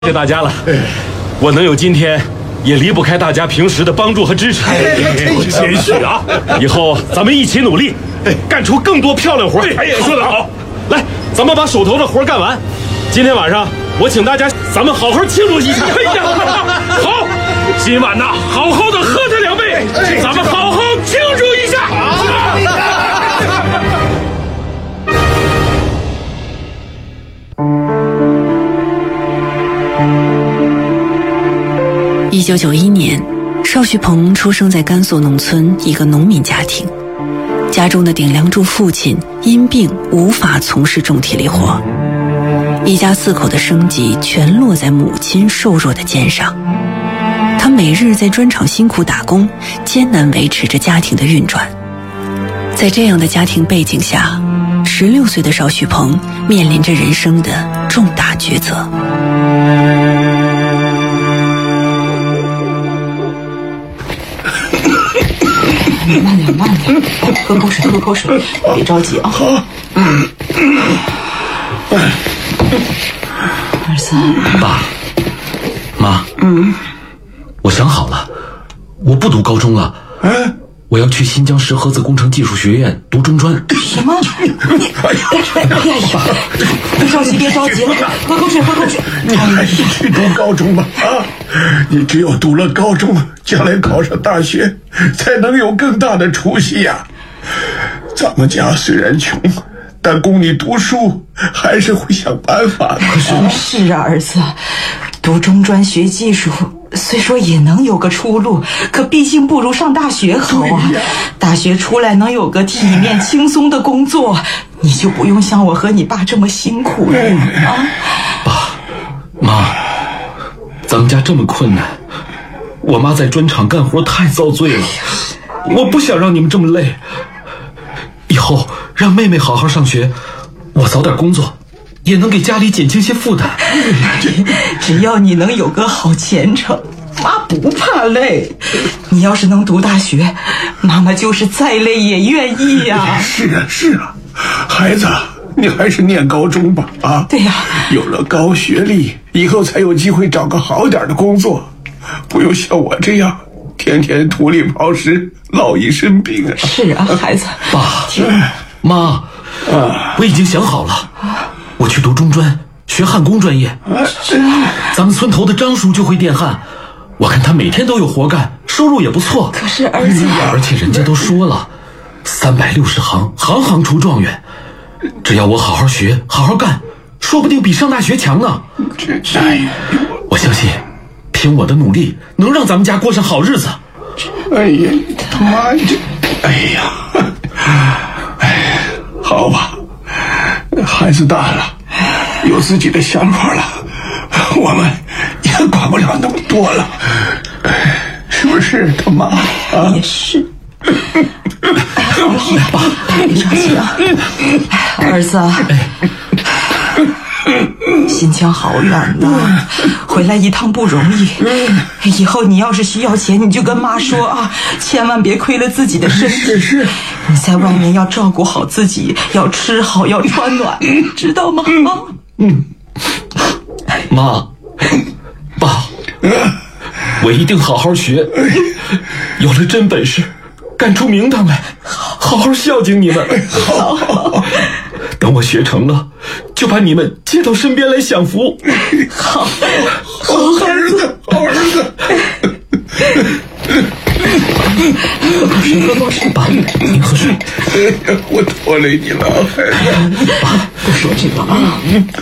谢大家了，我能有今天，也离不开大家平时的帮助和支持。 谦虚啊！ 以后咱们一起努力，干出更多漂亮活。 说得好， 来，咱们把手头的活干完。今天晚上我请大家，咱们好好庆祝一下。 好，今晚呢，好好的喝他2杯，咱们好好庆祝一下。 1991年，邵旭鹏出生在甘肃农村一个农民家庭，家中的顶梁柱父亲因病无法从事重体力活，一家4口的生计全落在母亲瘦弱的肩上。他每日在砖厂辛苦打工，艰难维持着家庭的运转。在这样的家庭背景下，16岁的邵旭鹏面临着人生的重大抉择。 慢点，喝口水，别着急啊。好。儿子， 爸妈，我想好了，我不读高中了，我要去新疆石河子工程技术学院读中专。 什么？哎呀，别着急了，喝口水。 你还是去读高中吧啊！你只有读了高中，将来考上大学，才能有更大的出息呀。咱们家虽然穷，但供你读书还是会想办法的。 是啊，儿子，读中专学技术，虽说也能有个出路，可毕竟不如上大学好啊。大学出来能有个体面轻松的工作，你就不用像我和你爸这么辛苦了啊。 爸妈，咱们家这么困难，我妈在砖厂干活太遭罪了，我不想让你们这么累。以后让妹妹好好上学，我早点工作，也能给家里减轻些负担。 只要你能有个好前程，妈不怕累。你要是能读大学，妈妈就是再累也愿意呀。 是啊，孩子，你还是念高中吧啊！ 对呀， 有了高学历，以后才有机会找个好点的工作，不用像我这样天天土里刨食，落一身病啊！ 是啊，孩子。 爸妈，我已经想好了，我去读中专，学焊工专业。咱们村头的张叔就会电焊，我看他每天都有活干，收入也不错。 可是儿子， 而且人家都说了，360行，行行出状元。只要我好好学，好好干，说不定比上大学强呢。我相信，凭我的努力，能让咱们家过上好日子。 哎呀，他妈这，好吧，孩子大了，有自己的想法了，我们也管不了那么多了，是不是他妈啊？ 也是。好了，爸，别着急啊。儿子，新疆好远呐，回来一趟不容易。以后你要是需要钱，你就跟妈说啊，千万别亏了自己的身体。 是。 你在外面要照顾好自己，要吃好，要穿暖，知道吗？ 妈，爸，我一定好好学，有了真本事，干出名堂来，好好孝敬你们。 好。 等我学成了，就把你们接到身边来享福。 好儿子。 喝口水， 爸，您喝水。 我拖累你了，孩子。 爸，不说这个啊。